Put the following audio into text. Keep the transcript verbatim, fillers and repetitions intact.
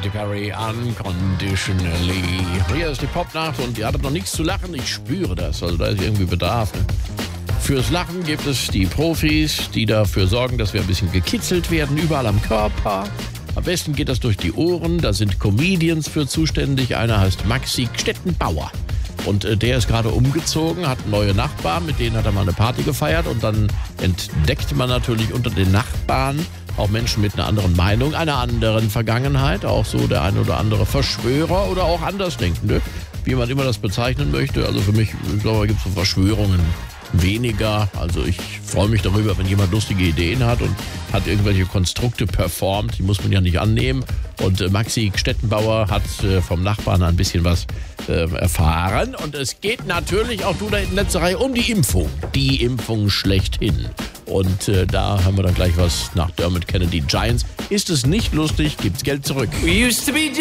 Katy Perry, Unconditionally. Hier ist die Popnacht und ihr hattet noch nichts zu lachen. Ich spüre das, also da ist irgendwie Bedarf. Ne? Fürs Lachen gibt es die Profis, die dafür sorgen, dass wir ein bisschen gekitzelt werden, überall am Körper. Am besten geht das durch die Ohren, da sind Comedians für zuständig. Einer heißt Maxi Stettenbauer. Und äh, der ist gerade umgezogen, hat neue Nachbarn, mit denen hat er mal eine Party gefeiert. Und dann entdeckt man natürlich unter den Nachbarn auch Menschen mit einer anderen Meinung, einer anderen Vergangenheit. Auch so der ein oder andere Verschwörer oder auch Andersdenkende, wie man immer das bezeichnen möchte. Also für mich, ich glaube, da gibt es so Verschwörungen weniger. Also ich freue mich darüber, wenn jemand lustige Ideen hat und hat irgendwelche Konstrukte performt. Die muss man ja nicht annehmen. Und äh, Maxi Stettenbauer hat äh, vom Nachbarn ein bisschen was äh, erfahren. Und es geht natürlich auch, du da in letzter Reihe, um die Impfung. Die Impfung schlechthin. Und äh, da haben wir dann gleich was nach Dermot Kennedy Giants. Ist es nicht lustig, gibt's Geld zurück. We used to be